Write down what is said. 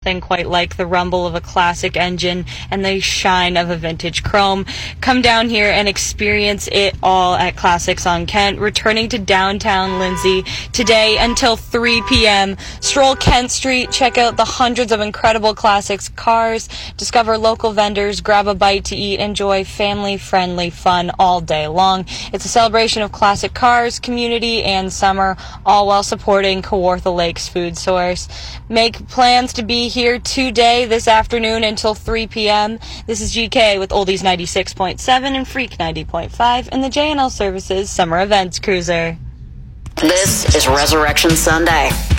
nothing quite like the rumble of a classic engine and the shine of a vintage chrome. Come down here and experience it all at Classics on Kent, returning to downtown Lindsay today until 3 p.m. Stroll Kent Street, check out the hundreds of incredible classics cars, discover local vendors, grab a bite to eat, enjoy family-friendly fun all day long. It's a celebration of classic cars, community, and summer, all while supporting Kawartha Lakes Food Source. Make plans to be here today, this afternoon, until 3 p.m. This is GK with Oldies 96.7 and Freak 90.5 in the J&L Services Summer Events Cruiser. This is Resurrection Sunday.